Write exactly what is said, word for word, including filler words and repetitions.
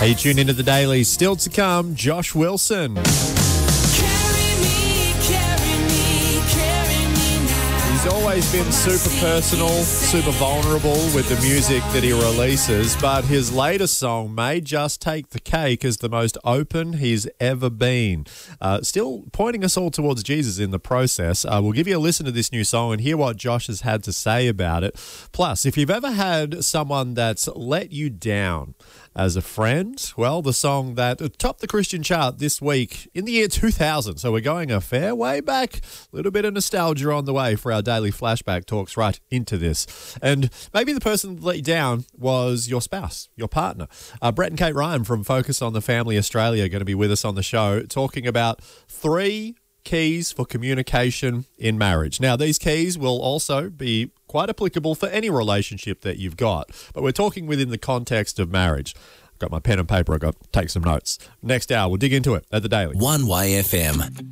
Hey, you tune into The Daily. Still to come, Josh Wilson. He's always been super personal, super vulnerable with the music that he releases, but his latest song may just take the cake as the most open he's ever been. Uh, still pointing us all towards Jesus in the process. Uh, we'll give you a listen to this new song and hear what Josh has had to say about it. Plus, if you've ever had someone that's let you down as a friend, well, the song that topped the Christian chart this week in the year two thousand. So we're going a fair way back. A little bit of nostalgia on the way for our daily flashback talks right into this. And maybe the person that let you down was your spouse, your partner. Uh, Brett and Kate Ryan from Focus on the Family Australia are going to be with us on the show talking about three keys for communication in marriage. Now, these keys will also be quite applicable for any relationship that you've got, but we're talking within the context of marriage. I've got my pen and paper. I've got to take some notes. Next hour, we'll dig into it at The Daily. One Way F M.